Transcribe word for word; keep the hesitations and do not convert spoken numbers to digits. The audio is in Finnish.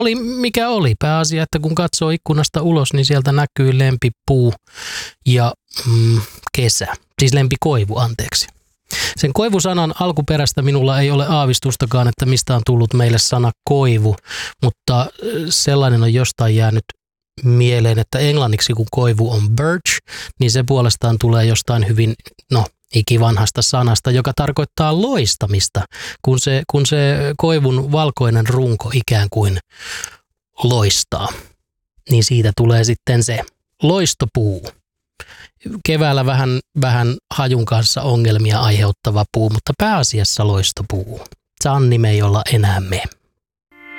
Oli mikä oli. Pääasia, että kun katsoo ikkunasta ulos, niin sieltä näkyy lempipuu ja mm, kesä. Siis lempikoivu, anteeksi. Sen koivusanan alkuperästä minulla ei ole aavistustakaan, että mistä on tullut meille sana koivu, mutta sellainen on jostain jäänyt mieleen, että englanniksi kun koivu on birch, niin se puolestaan tulee jostain hyvin, no ikivanhasta sanasta, joka tarkoittaa loistamista, kun se, kun se koivun valkoinen runko ikään kuin loistaa. Niin siitä tulee sitten se loistopuu. Keväällä vähän, vähän hajun kanssa ongelmia aiheuttava puu, mutta pääasiassa loistopuu. Sanni me ei olla enää me.